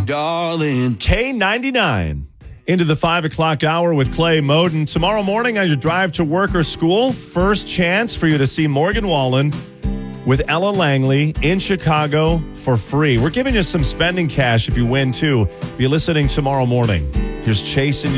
darling. K99 into the 5 o'clock hour with Clay Moden. Tomorrow morning on your drive to work or school, first chance for you to see Morgan Wallen with Ella Langley in Chicago for free. We're giving you some spending cash if you win, too. Be listening tomorrow morning. Here's Chasing You.